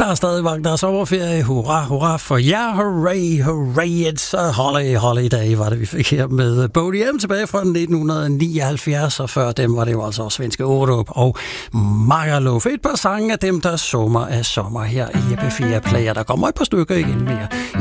Der er stadig vagt, der er sommerferie. Hurra, hurra for jer. Hooray, hooray, it's a holiday, var det, vi fik her med Bodie M tilbage fra 1979. Og før dem var det jo altså svenske Orup og Magaluf. Et par sange af dem, der summer af sommer her i P4 Player. Der kommer et par stykker igen mere